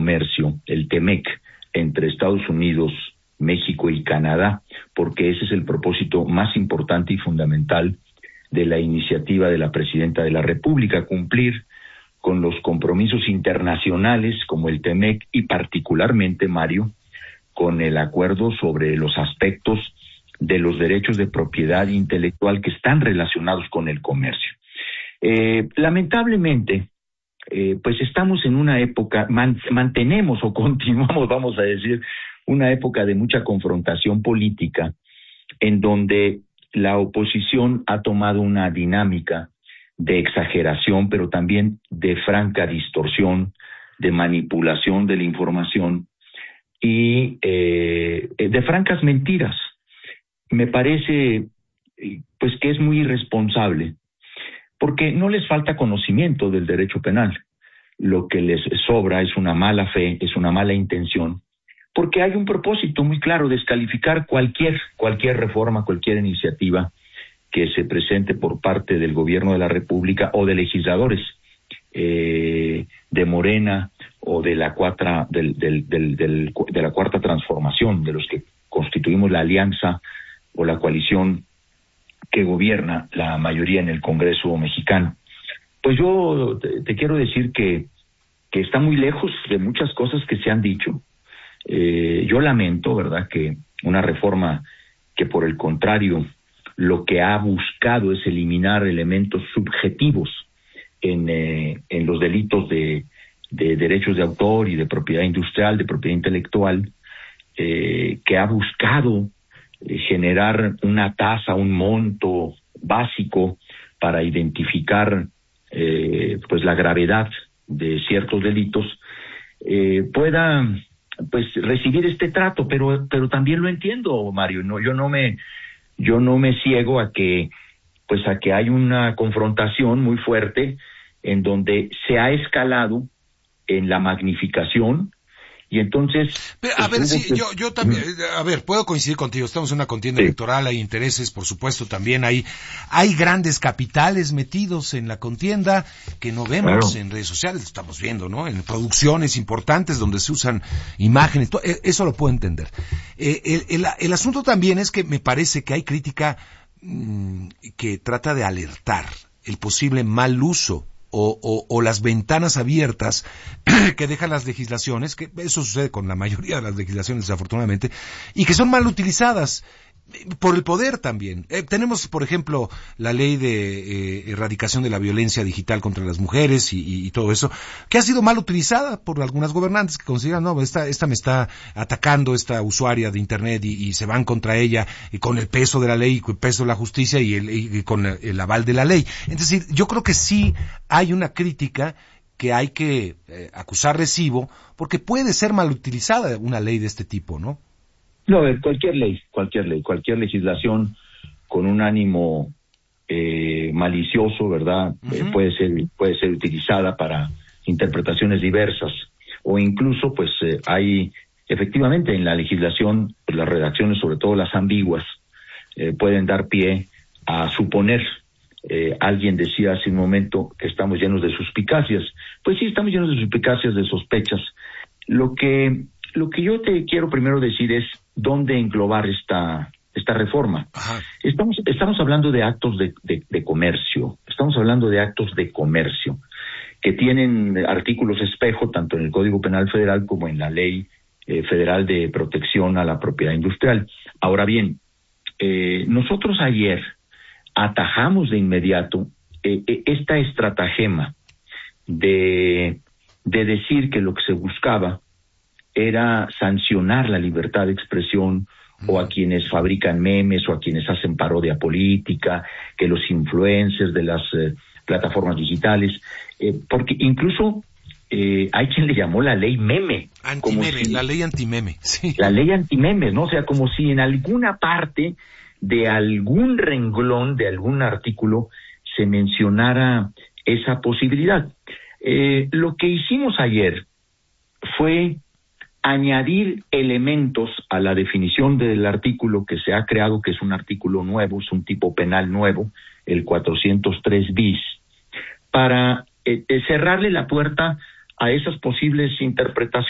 Comercio, el TEMEC, entre Estados Unidos, México y Canadá, porque ese es el propósito más importante y fundamental de la iniciativa de la Presidenta de la República, cumplir con los compromisos internacionales como el TEMEC y particularmente, Mario, con el acuerdo sobre los aspectos de los derechos de propiedad intelectual que están relacionados con el comercio. Lamentablemente, pues estamos en una época, mantenemos o continuamos, vamos a decir, una época de mucha confrontación política, en donde la oposición ha tomado una dinámica de exageración, pero también de franca distorsión, de manipulación de la información y de francas mentiras. Me parece pues que es muy irresponsable, porque no les falta conocimiento del derecho penal. Lo que les sobra es una mala fe, es una mala intención, porque hay un propósito muy claro: descalificar cualquier reforma, cualquier iniciativa que se presente por parte del gobierno de la República o de legisladores de Morena o de la cuarta transformación, de los que constituimos la alianza o la coalición que gobierna la mayoría en el Congreso mexicano. Pues yo te quiero decir que está muy lejos de muchas cosas que se han dicho. Yo lamento, ¿verdad?, que una reforma que por el contrario lo que ha buscado es eliminar elementos subjetivos en los delitos de derechos de autor y de propiedad industrial, de propiedad intelectual, que ha buscado generar una tasa, un monto básico para identificar pues la gravedad de ciertos delitos, pueda pues recibir este trato, pero también lo entiendo, Mario. No, yo no me ciego a que hay una confrontación muy fuerte en donde se ha escalado en la magnificación. Y entonces... A ver, sí, yo también, a ver, puedo coincidir contigo, estamos en una contienda electoral, hay intereses, por supuesto, también hay grandes capitales metidos en la contienda que no vemos en redes sociales, estamos viendo, ¿no?, en producciones importantes donde se usan imágenes, eso lo puedo entender. El asunto también es que me parece que hay crítica que trata de alertar el posible mal uso o las ventanas abiertas que dejan las legislaciones, que eso sucede con la mayoría de las legislaciones desafortunadamente, y que son mal utilizadas por el poder también. Tenemos, por ejemplo, la ley de erradicación de la violencia digital contra las mujeres y todo eso, que ha sido mal utilizada por algunas gobernantes que consideran, no, esta me está atacando, esta usuaria de internet, y se van contra ella y con el peso de la ley, con el peso de la justicia y con el aval de la ley. Es decir, yo creo que sí hay una crítica que hay que acusar recibo, porque puede ser mal utilizada una ley de este tipo, ¿no? No, cualquier legislación con un ánimo malicioso, ¿verdad? Uh-huh. Puede ser utilizada para interpretaciones diversas, o incluso pues hay efectivamente en la legislación, pues, las redacciones, sobre todo las ambiguas, pueden dar pie a suponer. Alguien decía hace un momento que estamos llenos de suspicacias. Pues sí, estamos llenos de suspicacias, de sospechas. Lo que yo te quiero primero decir es dónde englobar esta reforma. Ajá. Estamos hablando de actos de comercio. Estamos hablando de actos de comercio que tienen artículos espejo tanto en el Código Penal Federal como en la Ley Federal de Protección a la Propiedad Industrial. Ahora bien, nosotros ayer atajamos de inmediato esta estratagema de decir que lo que se buscaba era sancionar la libertad de expresión, o a quienes fabrican memes, o a quienes hacen parodia política, que los influencers de las plataformas digitales, porque incluso hay quien le llamó la ley meme. Antimeme, la ley antimeme. Sí. La ley antimeme, ¿no? O sea, como si en alguna parte de algún renglón, de algún artículo, se mencionara esa posibilidad. Lo que hicimos ayer fue añadir elementos a la definición del artículo que se ha creado, que es un artículo nuevo, es un tipo penal nuevo, el 403 bis, para cerrarle la puerta a esas posibles interpretaciones.